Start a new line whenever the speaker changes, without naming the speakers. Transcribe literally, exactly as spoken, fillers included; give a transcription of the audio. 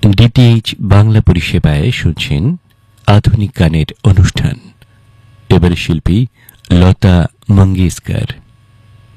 DTH Bangla পরিষেবায় শুনছেন আধুনিক গানের অনুষ্ঠান। এবারে শিল্পী লতা মঙ্গেশকর।